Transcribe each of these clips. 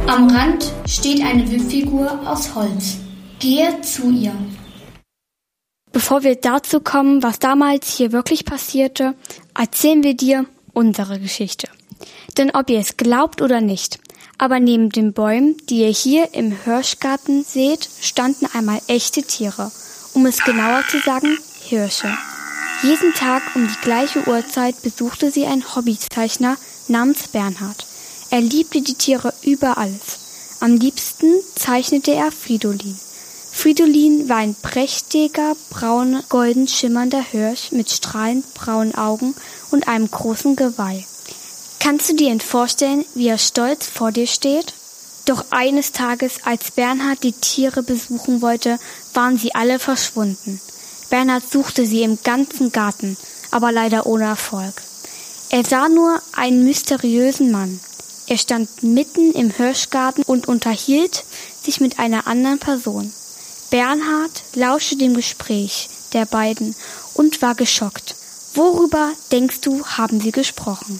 Am Rand steht eine Wippfigur aus Holz. Gehe zu ihr. Bevor wir dazu kommen, was damals hier wirklich passierte, erzählen wir dir unsere Geschichte. Denn ob ihr es glaubt oder nicht, aber neben den Bäumen, die ihr hier im Hirschgarten seht, standen einmal echte Tiere. Um es genauer zu sagen, Hirsche. Jeden Tag um die gleiche Uhrzeit besuchte sie ein Hobbyzeichner namens Bernhard. Er liebte die Tiere über alles. Am liebsten zeichnete er Fridolin. Fridolin war ein prächtiger, braun-golden schimmernder Hirsch mit strahlend braunen Augen und einem großen Geweih. Kannst du dir vorstellen, wie er stolz vor dir steht? Doch eines Tages, als Bernhard die Tiere besuchen wollte, waren sie alle verschwunden. Bernhard suchte sie im ganzen Garten, aber leider ohne Erfolg. Er sah nur einen mysteriösen Mann. Er stand mitten im Hirschgarten und unterhielt sich mit einer anderen Person. Bernhard lauschte dem Gespräch der beiden und war geschockt. Worüber, denkst du, haben sie gesprochen?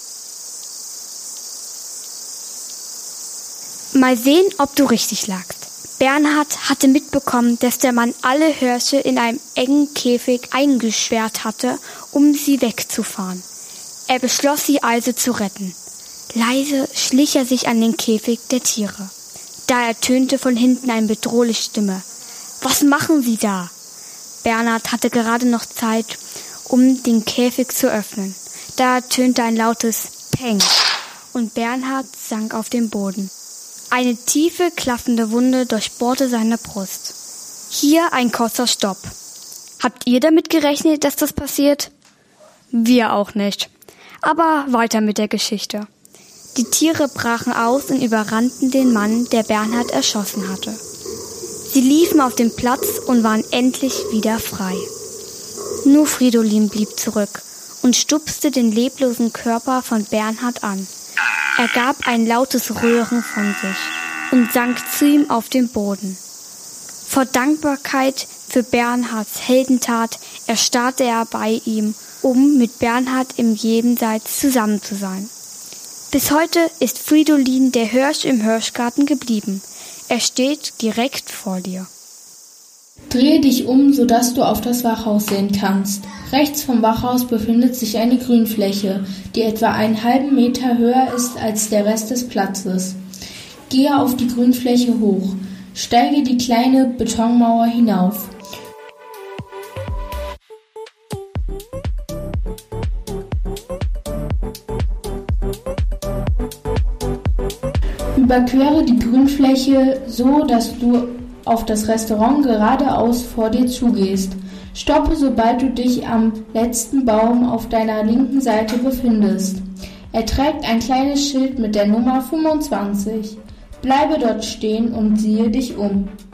Mal sehen, ob du richtig lagst. Bernhard hatte mitbekommen, dass der Mann alle Hirsche in einem engen Käfig eingesperrt hatte, um sie wegzufahren. Er beschloss, sie also zu retten. Leise schlich er sich an den Käfig der Tiere. Da ertönte von hinten eine bedrohliche Stimme. »Was machen Sie da?« Bernhard hatte gerade noch Zeit, um den Käfig zu öffnen. Da ertönte ein lautes Peng und Bernhard sank auf den Boden. Eine tiefe, klaffende Wunde durchbohrte seine Brust. Hier ein kurzer Stopp. Habt ihr damit gerechnet, dass das passiert? Wir auch nicht. Aber weiter mit der Geschichte. Die Tiere brachen aus und überrannten den Mann, der Bernhard erschossen hatte. Sie liefen auf den Platz und waren endlich wieder frei. Nur Fridolin blieb zurück und stupste den leblosen Körper von Bernhard an. Er gab ein lautes Röhren von sich und sank zu ihm auf den Boden. Vor Dankbarkeit für Bernhards Heldentat erstarrte er bei ihm, um mit Bernhard im Jenseits zusammen zu sein. Bis heute ist Fridolin der Hirsch im Hirschgarten geblieben. Er steht direkt vor dir. Drehe dich um, sodass du auf das Wachhaus sehen kannst. Rechts vom Wachhaus befindet sich eine Grünfläche, die etwa einen halben Meter höher ist als der Rest des Platzes. Gehe auf die Grünfläche hoch. Steige die kleine Betonmauer hinauf. Überquere die Grünfläche so, dass du auf das Restaurant geradeaus vor dir zugehst. Stoppe, sobald du dich am letzten Baum auf deiner linken Seite befindest. Er trägt ein kleines Schild mit der Nummer 25. Bleibe dort stehen und siehe dich um.